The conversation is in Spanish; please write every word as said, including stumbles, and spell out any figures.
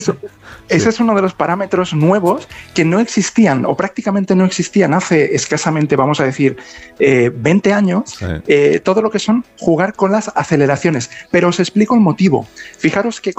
Ese es uno de los parámetros nuevos que no existían o prácticamente no existían hace escasamente, vamos a decir, eh, veinte años, sí. eh, todo lo que son jugar con las aceleraciones. Pero os explico el motivo. Fijaros que